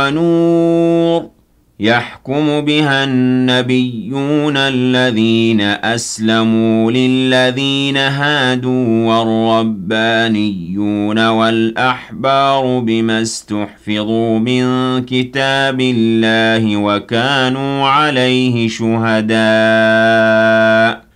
ونور يحكم بها النبيون الذين أسلموا للذين هادوا والربانيون والأحبار بما استحفظوا من كتاب الله وكانوا عليه شهداء